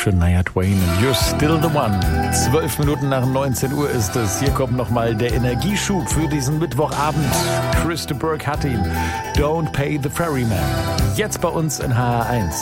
Shania Twain and You're Still the One. 12 Minuten nach 19 Uhr ist es. Hier kommt nochmal der Energieschub für diesen Mittwochabend. Chris de Burgh hat ihn. Don't Pay the Ferryman. Jetzt bei uns in HR1.